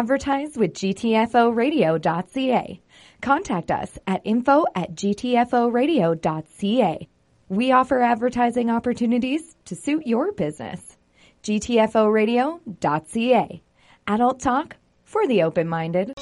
advertise with gtforadio.ca. Contact us at info@gtforadio.ca. We offer advertising opportunities to suit your business. gtforadio.ca. Adult talk for the open-minded.